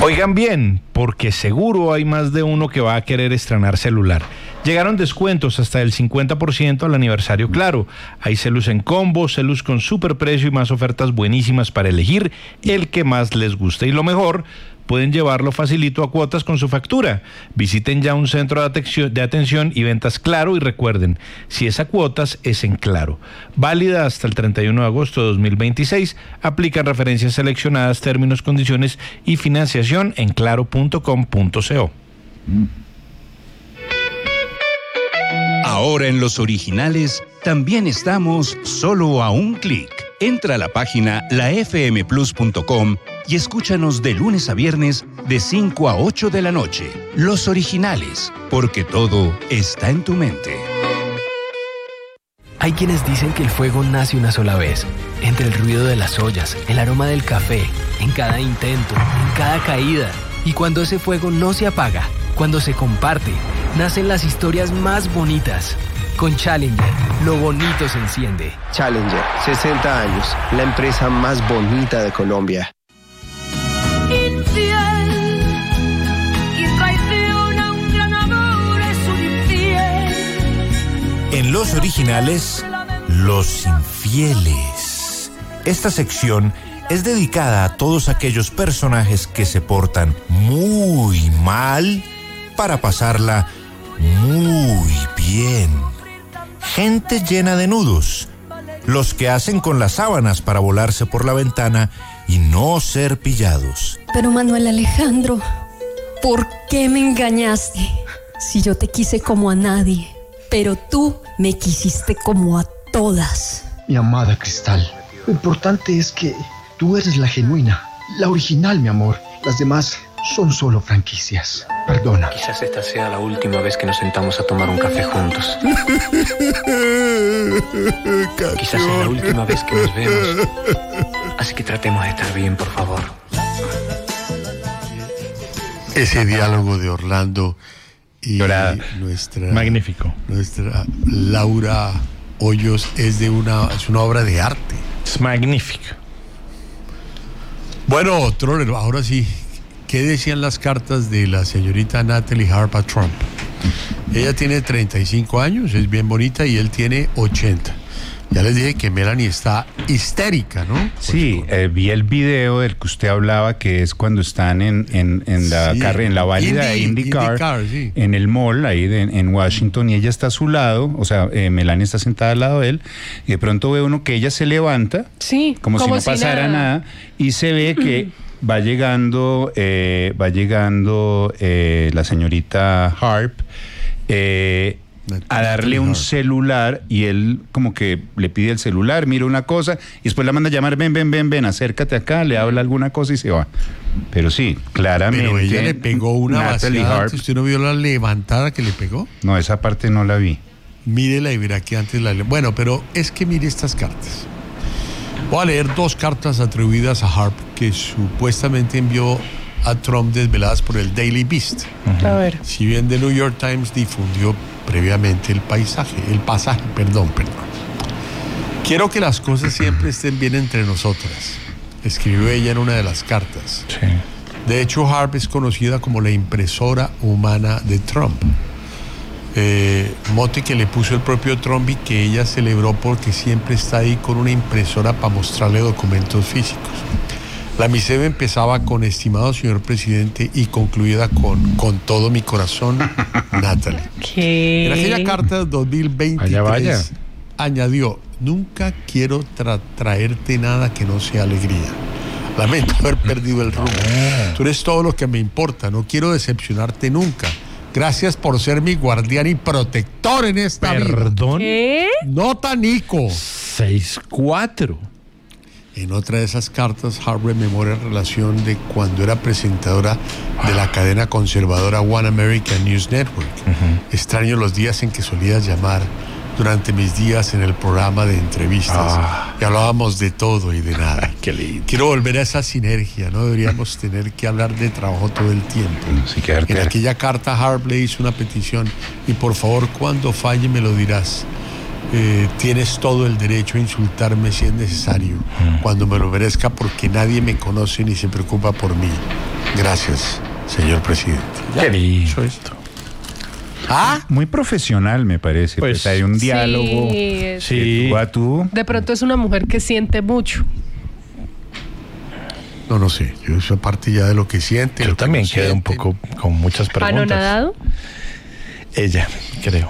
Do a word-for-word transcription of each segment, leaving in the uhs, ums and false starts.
Oigan bien, porque seguro hay más de uno que va a querer estrenar celular. Llegaron descuentos hasta el cincuenta por ciento al aniversario Claro. Hay celus en combo, celus con superprecio y más ofertas buenísimas para elegir el que más les guste. Y lo mejor, pueden llevarlo facilito a cuotas con su factura. Visiten ya un centro de atención, de atención y ventas Claro y recuerden, si es a cuotas, es en Claro. Válida hasta el treinta y uno de agosto de dos mil veintiséis. Aplican referencias seleccionadas, términos, condiciones y financiación en claro punto com punto co. Ahora en Los Originales también estamos solo a un clic. Entra a la página la f m plus punto com y escúchanos de lunes a viernes de cinco a ocho de la noche. Los Originales, porque todo está en tu mente. Hay quienes dicen que el fuego nace una sola vez, entre el ruido de las ollas, el aroma del café, en cada intento, en cada caída. Y cuando ese fuego no se apaga, cuando se comparte, nacen las historias más bonitas. Con Challenger, lo bonito se enciende. Challenger, sesenta años, la empresa más bonita de Colombia. Infiel y traición a un gran amor es un infiel. En Los Originales, Los Infieles. Esta sección es dedicada a todos aquellos personajes que se portan muy mal para pasarla muy bien. Gente llena de nudos, los que hacen con las sábanas para volarse por la ventana y no ser pillados. Pero Manuel Alejandro, ¿por qué me engañaste? Si yo te quise como a nadie, pero tú me quisiste como a todas. Mi amada Cristal, lo importante es que tú eres la genuina, la original, mi amor. Las demás son solo franquicias. Perdona. Quizás esta sea la última vez que nos sentamos a tomar un café juntos. Quizás es la última vez que nos vemos. Así que tratemos de estar bien, por favor. Ese diálogo de Orlando y Dorada. nuestra Magnífico. Nuestra Laura Hoyos es de una es una obra de arte. Es magnífico. Bueno, Troller, ahora sí. ¿Qué decían las cartas de la señorita Natalie Harp a Trump? Ella tiene treinta y cinco años, es bien bonita, y él tiene ochenta. Ya les dije que Melanie está histérica, ¿no? Sí, eh, vi el video del que usted hablaba, que es cuando están en, en, en la, sí, carre, en la válida de Indy, IndyCar, IndyCar, sí. en el mall ahí de, en Washington, y ella está a su lado, o sea, eh, Melania está sentada al lado de él, y de pronto ve uno que ella se levanta, sí, como, como si no si pasara nada. nada, y se ve que va llegando, eh, va llegando eh, la señorita Harp, eh, a darle un celular, y él como que le pide el celular, mira una cosa, y después la manda a llamar, ven, ven, ven, ven, acércate acá, le habla alguna cosa y se va. Pero sí, claramente. Pero ella le pegó una Natalie vaciada. Harp. ¿Usted no vio la levantada que le pegó? No, esa parte no la vi. Mírela y verá que antes la... Bueno, pero es que mire estas cartas. Voy a leer dos cartas atribuidas a Harp que supuestamente envió a Trump, desveladas por el Daily Beast. Uh-huh. A ver. Si bien The New York Times difundió previamente el paisaje, el pasaje, perdón, perdón. Quiero que las cosas siempre estén bien entre nosotras, escribió ella en una de las cartas. Sí. De hecho, Harp es conocida como la impresora humana de Trump. Eh, mote que le puso el propio Trump y que ella celebró porque siempre está ahí con una impresora para mostrarle documentos físicos. La misiva empezaba con estimado señor presidente y concluida con con todo mi corazón, Natalie. ¿Qué? En aquella carta de dos mil veintitrés vaya, vaya. añadió: nunca quiero tra- traerte nada que no sea alegría. Lamento haber perdido el rumbo. Tú eres todo lo que me importa, no quiero decepcionarte nunca. Gracias por ser mi guardián y protector en esta vida. Perdón. ¿Qué? Nota Nico. seis cuatro. En otra de esas cartas, Harp rememora en relación de cuando era presentadora de la cadena conservadora One American News Network. Uh-huh. Extraño los días en que solías llamar durante mis días en el programa de entrevistas. Ah. Y hablábamos de todo y de nada. Qué lindo. Quiero volver a esa sinergia, no deberíamos tener que hablar de trabajo todo el tiempo. Sí, quedar, en quedar. aquella carta, Harp le hizo una petición: y por favor, cuando falle me lo dirás. Eh, tienes todo el derecho a insultarme si es necesario, mm. cuando me lo merezca, porque nadie me conoce ni se preocupa por mí. Gracias, señor presidente. Qué lindo esto. Ah, muy profesional me parece. Pues, pues hay un diálogo. Sí, es- Sí. Tú a tú. De pronto es una mujer que siente mucho. No, no sé, yo soy parte ya de lo que siente. Yo lo que también no quedé un siente. poco con muchas preguntas. ¿Anonadado? Ella, creo.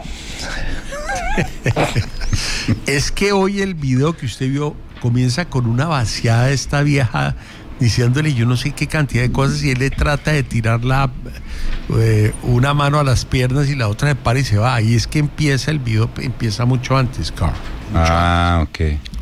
Es que hoy el video que usted vio comienza con una vaciada de esta vieja diciéndole yo no sé qué cantidad de cosas y él le trata de tirar la, eh, una mano a las piernas y la otra se para y se va. Ahí es que empieza el video, empieza mucho antes, Carl. Mucho Ah, ok.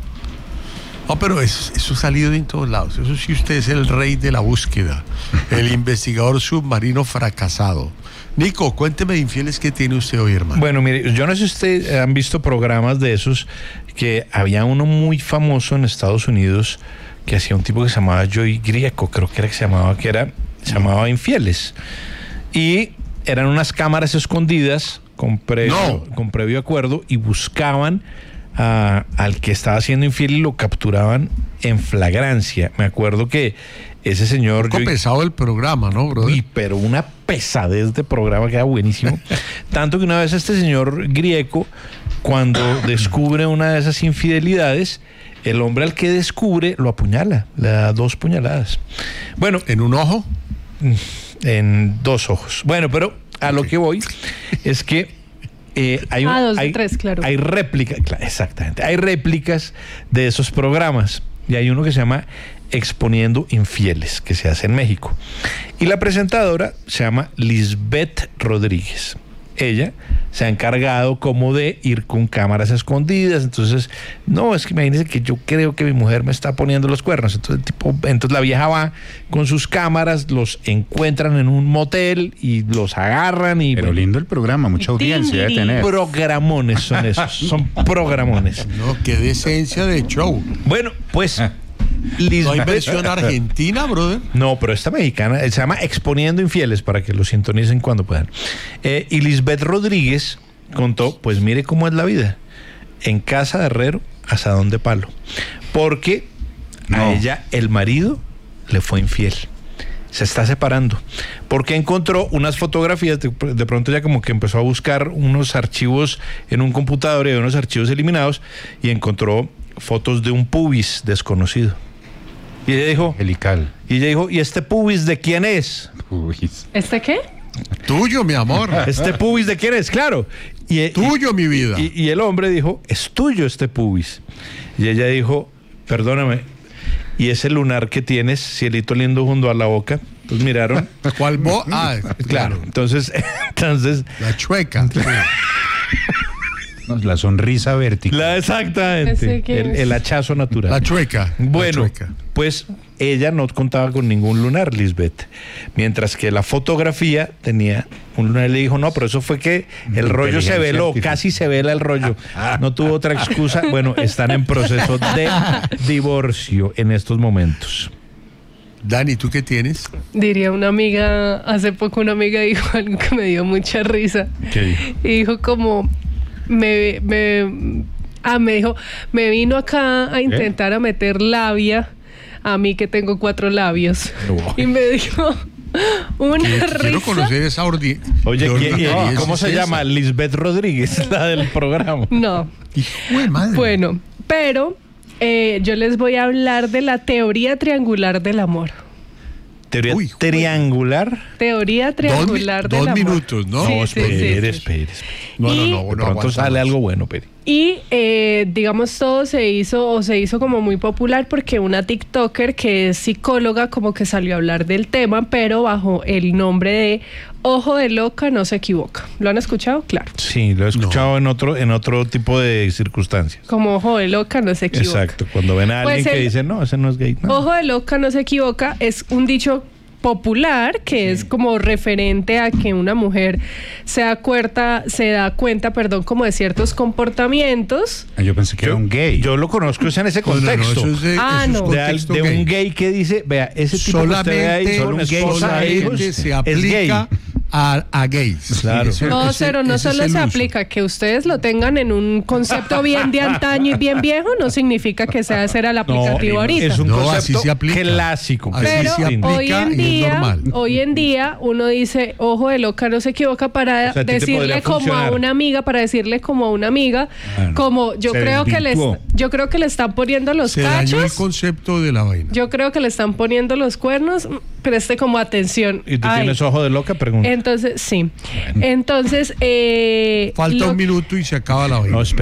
No, pero eso, eso ha salido en todos lados. Eso sí, usted es el rey de la búsqueda, el investigador submarino fracasado. Nico, cuénteme de infieles que tiene usted hoy, hermano. Bueno, mire, yo no sé si ustedes han visto programas de esos, que había uno muy famoso en Estados Unidos que hacía un tipo que se llamaba Joey Grieco, creo que era que se llamaba, que era, se llamaba Infieles. Y eran unas cámaras escondidas con previo, No. con previo acuerdo y buscaban a- al que estaba siendo infiel y lo capturaban en flagrancia. Me acuerdo que ese señor... Un poco Joey- pesado el programa, ¿no, brother? Uy, pero una pesadez de programa que era buenísimo. Tanto que una vez este señor Grieco, cuando descubre una de esas infidelidades, el hombre al que descubre lo apuñala, le da dos puñaladas. Bueno, ¿En un ojo? en dos ojos. Bueno, pero a lo que voy es que eh, hay, un- Ah, dos de hay, tres, claro. hay réplicas, claro, exactamente, hay réplicas de esos programas y hay uno que se llama Exponiendo Infieles, que se hace en México. Y la presentadora se llama Lisbeth Rodríguez. Ella se ha encargado como de ir con cámaras escondidas. Entonces, no, es que imagínense que yo creo que mi mujer me está poniendo los cuernos. Entonces, el tipo, entonces la vieja va con sus cámaras, los encuentran en un motel y los agarran y Pero bueno, lindo el programa, mucha audiencia debe tener. programones son esos, son programones. No, qué decencia de show. Bueno, pues ¿No hay Lisbeth... versión argentina, brother? No, pero esta mexicana eh, se llama Exponiendo Infieles, para que lo sintonicen cuando puedan. Eh, y Lisbeth Rodríguez contó, pues mire cómo es la vida. En casa de herrero, asadón de palo. Porque a No. ella el marido le fue infiel. Se está separando. Porque encontró unas fotografías, de, de pronto ya como que empezó a buscar unos archivos en un computador y unos archivos eliminados y encontró fotos de un pubis desconocido. Y ella dijo, Helical. y ella dijo, ¿y este pubis de quién es? Uy. ¿Este qué? Tuyo, mi amor. ¿Este pubis de quién es? Claro. Y, Tuyo, mi vida. Y, y el hombre dijo, es tuyo este pubis. Y ella dijo, perdóname, ¿y ese lunar que tienes, cielito lindo junto a la boca? Entonces miraron. ¿Cuál bo? Ah, Claro. Entonces, entonces, La chueca. No, la sonrisa vertical. la exactamente. ¿Ese qué El, es? el hachazo natural. La chueca. La Bueno, chueca. pues ella no contaba con ningún lunar, Lisbeth. Mientras que la fotografía tenía un lunar. Y le dijo, no, pero eso fue que el rollo se Inteligencia veló, artificial. casi se vela el rollo. No tuvo otra excusa. Bueno, están en proceso de divorcio en estos momentos. Dani, ¿tú qué tienes? Diría una amiga, hace poco una amiga dijo algo que me dio mucha risa. ¿Qué dijo? Y dijo como, me, me, ah, me dijo, me vino acá a intentar a meter labia a mí que tengo cuatro labios. Uy. Y me dijo una Quiero risa. conocer esa ordi... Oye, de ¿quién- ordinariedad. ¿cómo se ¿Es esa? llama? Lisbeth Rodríguez, la del programa. No. Hijo de madre. Bueno, pero eh, yo les voy a hablar de la teoría triangular del amor. Teoría Uy, joder. triangular. Teoría triangular dos del amor. minutos, ¿no? Sí, No, sí, espere, sí, sí. espere, espere. No, no, Y- no. De no pronto aguanta sale más. algo bueno, Peri. Y eh, digamos todo se hizo o se hizo como muy popular porque una TikToker que es psicóloga como que salió a hablar del tema, pero bajo el nombre de Ojo de Loca no se equivoca. ¿Lo han escuchado? Claro. Sí, lo he escuchado en otro en otro tipo de circunstancias. Como Ojo de Loca no se equivoca. Exacto, cuando ven a alguien Pues que el- dice, no, ese no es gay. No. Ojo de Loca no se equivoca es un dicho popular que es como referente a que una mujer se da cuenta, se da cuenta, perdón, como de ciertos comportamientos. Ah, yo pensé que era un gay. Yo lo conozco es en ese No, no, no, contexto. eso es de, Ah, eso es no. de, al- contexto de un gay. gay que dice, vea, ese tipo que usted ve ahí Solamente, con esposa e hijos, solamente se es gay. aplica a, a gays. Claro. Ese- No, ese- cero, no ese es solo el se uso. aplica que ustedes lo tengan en un concepto bien de antaño y bien viejo, no significa que sea ser al aplicativo ahorita. Es un No, concepto así se aplica. clásico. Así Pero se aplica hoy en y es día, normal. hoy en día uno dice, ojo de loca, no se equivoca para O sea, a ti te decirle podría como funcionar. a una amiga, para decirle como a una amiga, Bueno, como yo se creo que les, desvirtuó. yo creo que le están poniendo los Se dañó el cachos, concepto de la vaina. yo creo que le están poniendo los cuernos, preste como atención. ¿Y tú Ay. tienes ojo de loca? Pregunta. Entonces, sí. Entonces, eh, Falta lo- un minuto y se acaba la vaina. No, espera.